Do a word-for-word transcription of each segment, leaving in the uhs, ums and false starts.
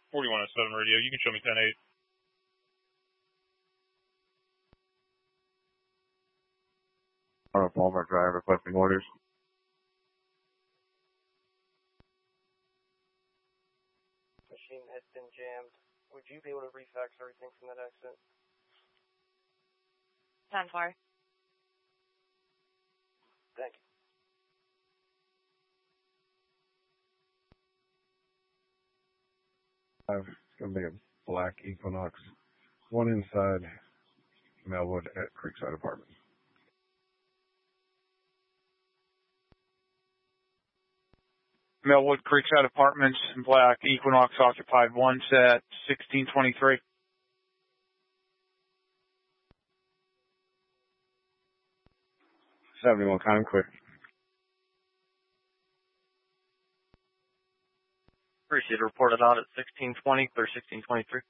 forty-one oh seven radio, you can show me ten eight. Arnold Palmer Drive requesting orders. Machine has been jammed. Would you be able to refax everything from that accident? ten four. Thank you. It's going to be a black Equinox. One inside Melwood at Creekside Apartments. Melwood Creekside Apartments, black Equinox occupied one set, sixteen twenty-three. seventy-one, time quick. Appreciate it. Reported out at sixteen twenty or sixteen twenty-three.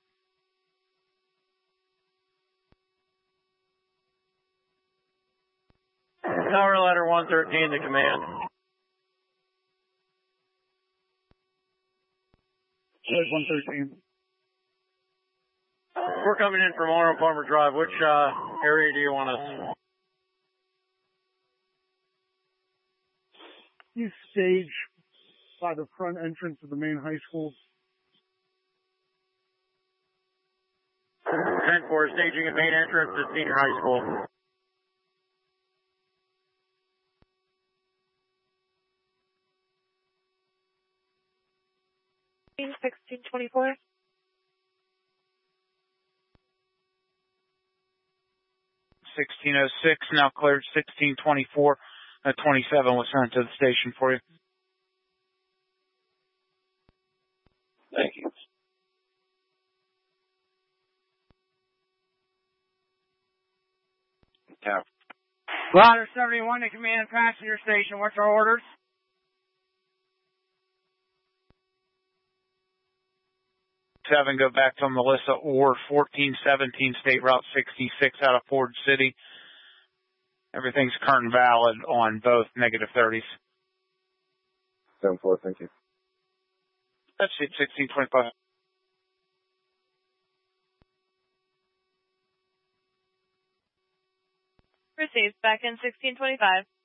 Tower ladder one thirteen to command. one thirteen. We're coming in from Arnold Palmer Drive. Which uh, area do you want us? You stage by the front entrance of the main high school. ten four, staging at main entrance to senior high school. sixteen twenty-four. sixteen oh six, now cleared sixteen twenty-four. Uh, twenty-seven was sent to the station for you. Thank you. Cap. Ladder seventy-one to command passenger station. What's our orders? Seven, go back to Melissa Orr, fourteen seventeen State Route sixty-six out of Ford City. Everything's current valid on both negative thirties. seven four, thank you. That's it, sixteen twenty-five. Received. Back in sixteen twenty-five.